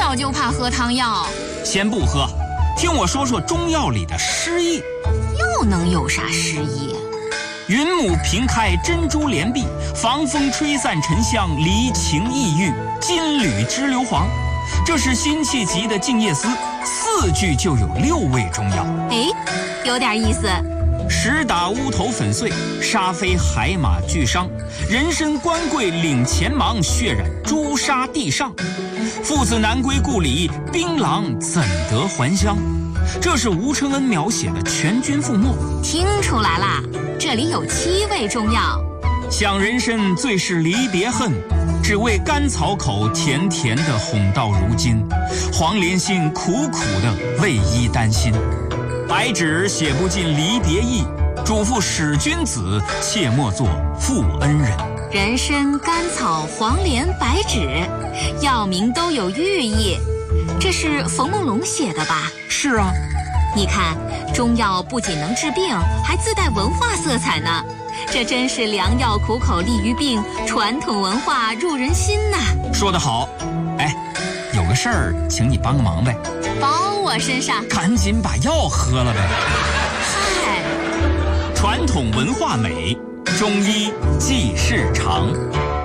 小就怕喝汤药。 先不喝，听我说说中药里的诗意。 又能有啥诗意？ 云母平开珍珠帘碧，防风吹散沉香，离情抑郁，金缕织硫磺。这是辛弃疾的《静夜思》，4句就有6味中药。 哎，有点意思。 石打乌头粉碎，沙飞海马俱伤。人参官贵领前忙，血染朱砂地上。父子难归故里，槟榔怎得还乡？这是吴承恩描写的全军覆没。 听出来啦，这里有7味中药。 想人参最是离别恨，只为甘草口甜甜的哄到如今。黄连心苦苦的为伊担心。白纸写不尽离别意，嘱咐使君子，切莫作负恩人。 人参、甘草、黄连、白芷，药名都有寓意。这是冯梦龙写的吧？ 是啊。 你看，中药不仅能治病，还自带文化色彩呢。这真是良药苦口利于病，传统文化入人心呐。 说得好。哎，有个事儿，请你帮个忙呗。 包我身上。 赶紧把药喝了呗。 嗨， 传统文化美，中医济世长。